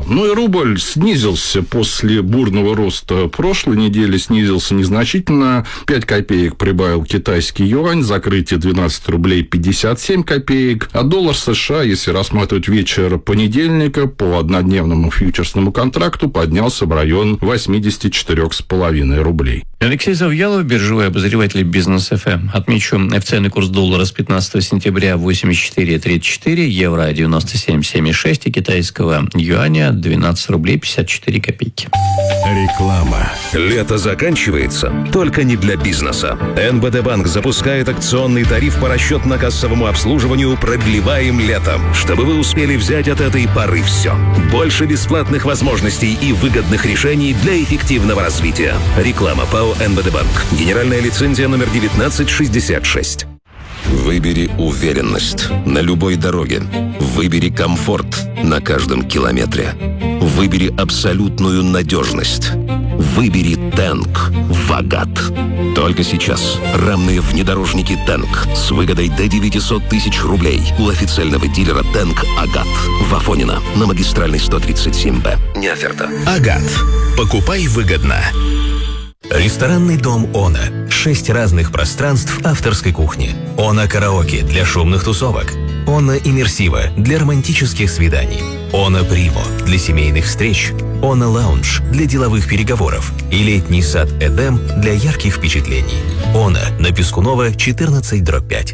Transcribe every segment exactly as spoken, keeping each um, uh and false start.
Ну и рубль снизился после бурного роста прошлой недели, снизился незначительно. пять копеек прибавил китайский юань, закрытие двенадцать рублей пятьдесят семь копеек. А доллар США, если рассматривать вечер понедельника, по однодневному фьючерсному контракту поднялся в район восемьдесят четыре с половиной рублей. Алексей Завьялов, биржевой обозреватель Бизнес эф эм. Отмечу, официальный курс доллара с пятнадцатого сентября восемьдесят четыре тридцать четыре, евро девяносто семь семьдесят шесть и китайского юаня двенадцать рублей пятьдесят четыре копейки. Реклама. Лето заканчивается, только не для бизнеса. эн бэ дэ Банк запускает акционный тариф по расчетно-кассовому обслуживанию «Продлеваем летом», чтобы вы успели взять от этой поры все. Больше бесплатных возможностей и выгодных решений для эффективного развития. Реклама ПАО эн бэ дэ Банк. Генеральная лицензия номер девятнадцать шестьдесят шесть. Выбери уверенность на любой дороге. Выбери комфорт на каждом километре. Выбери абсолютную надежность. Выбери Тэнк Вагат. Только сейчас рамные внедорожники Тэнк с выгодой до девятьсот тысяч рублей у официального дилера Тэнк Агат в Афонино на магистральной сто тридцать семь бэ. Не оферта. Агат. Покупай выгодно. Ресторанный дом «Она». Шесть разных пространств авторской кухни. «Она караоке» для шумных тусовок. «Она иммерсива» для романтических свиданий. «Она Примо» для семейных встреч. «Она лаунж» для деловых переговоров. И летний сад «Эдем» для ярких впечатлений. «Она» на Пескунова четырнадцать дробь пять.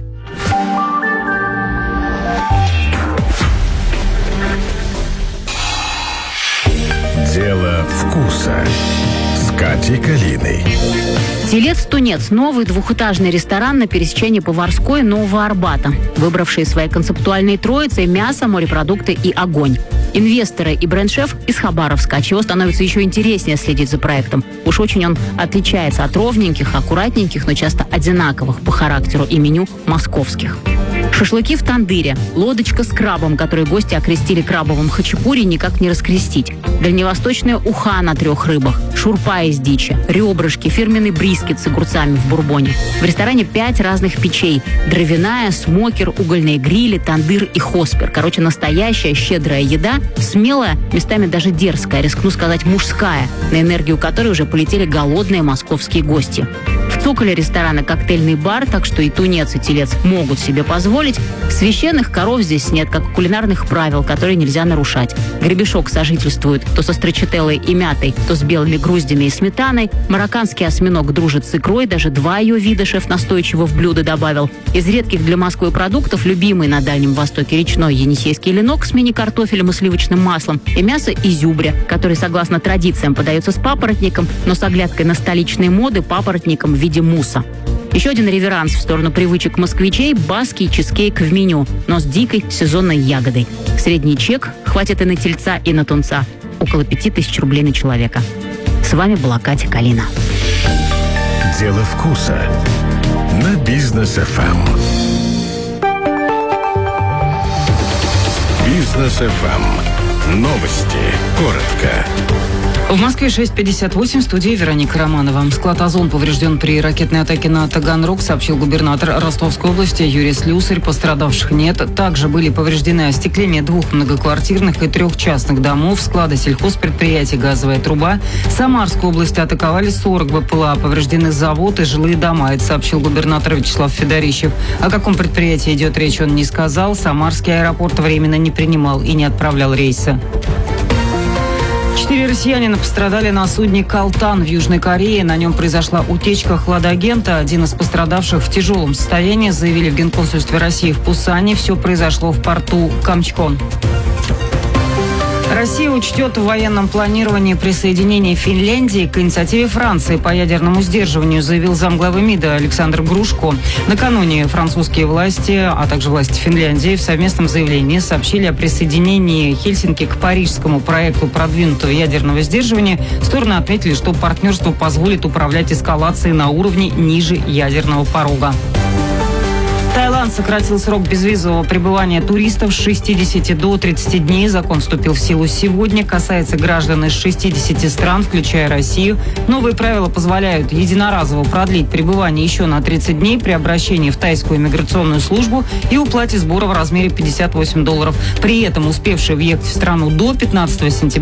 Дело вкуса. Катей Калиной. «Телец-тунец» – новый двухэтажный ресторан на пересечении Поварской и Нового Арбата, выбравшие своей концептуальной троицей мясо, морепродукты и огонь. Инвесторы и бренд-шеф из Хабаровска, отчего становится еще интереснее следить за проектом. Уж очень он отличается от ровненьких, аккуратненьких, но часто одинаковых по характеру и меню московских. Шашлыки в тандыре, лодочка с крабом, который гости окрестили крабовым хачапури, никак не раскрестить. Дальневосточная уха на трех рыбах, шурпа из дичи, ребрышки, фирменный брискет с огурцами в бурбоне. В ресторане пять разных печей. Дровяная, смокер, угольные грили, тандыр и хоспер. Короче, настоящая щедрая еда, смелая, местами даже дерзкая, рискну сказать мужская, на энергию которой уже полетели голодные московские гости. В цоколе ресторана коктейльный бар, так что и тунец, и телец могут себе позволить. Священных коров здесь нет, как и кулинарных правил, которые нельзя нарушать. Гребешок сожительствует то со строчителлой и мятой, то с белыми груздями и сметаной. Марокканский осьминог дружит с икрой, даже два ее вида шеф настойчиво в блюдо добавил. Из редких для Москвы продуктов любимый на Дальнем Востоке речной енисейский ленок с мини-картофелем и сливочным маслом и мясо изюбря, который, согласно традициям, подается с папоротником, но с оглядкой на столичные моды папоротником в виде муса. Еще один реверанс в сторону привычек москвичей – баский чизкейк в меню, но с дикой сезонной ягодой. Средний чек хватит и на тельца, и на тунца. Около пяти тысяч рублей на человека. С вами была Катя Калина. Дело вкуса на Бизнес эф эм. Бизнес эф эм. Новости. Коротко. В Москве шесть пятьдесят восемь, в студии Вероника Романова. Склад «Озон» поврежден при ракетной атаке на Таганрог, сообщил губернатор Ростовской области Юрий Слюсарь. Пострадавших нет. Также были повреждены остекление двух многоквартирных и трех частных домов, склада сельхозпредприятий, газовая труба. Самарскую область атаковали сорок бэ пэ эл а, повреждены завод и жилые дома, это сообщил губернатор Вячеслав Федорищев. О каком предприятии идет речь, он не сказал. Самарский аэропорт временно не принимал и не отправлял рейсы. Четыре россиянина пострадали на судне «Калтан» в Южной Корее. На нем произошла утечка хладагента. Один из пострадавших в тяжелом состоянии, заявили в Генконсульстве России в Пусане. Все произошло в порту Камчхон. Россия учтет в военном планировании присоединение Финляндии к инициативе Франции по ядерному сдерживанию, заявил замглавы МИДа Александр Грушко. Накануне французские власти, а также власти Финляндии в совместном заявлении сообщили о присоединении Хельсинки к парижскому проекту продвинутого ядерного сдерживания. Стороны отметили, что партнерство позволит управлять эскалацией на уровне ниже ядерного порога. Таиланд сократил срок безвизового пребывания туристов с шестидесяти до тридцати дней. Закон вступил в силу сегодня. Касается граждан из шестидесяти стран, включая Россию. Новые правила позволяют единоразово продлить пребывание еще на тридцать дней при обращении в тайскую иммиграционную службу и уплате сбора в размере пятьдесят восемь долларов. При этом успевшие въехать в страну до пятнадцатого сентября